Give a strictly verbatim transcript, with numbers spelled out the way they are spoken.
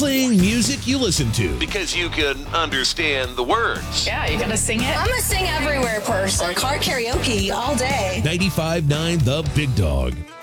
playing music you listen to. Because you can understand the words. Yeah, you gotta sing it. I'm a sing everywhere person. Car karaoke all day. ninety-five point nine The Big Dog.